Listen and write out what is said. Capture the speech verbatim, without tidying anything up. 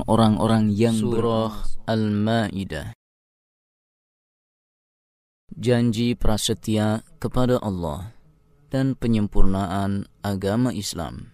golongan orang-orang yang Surah Al-Ma'idah. Janji prasetia kepada Allah dan penyempurnaan agama Islam.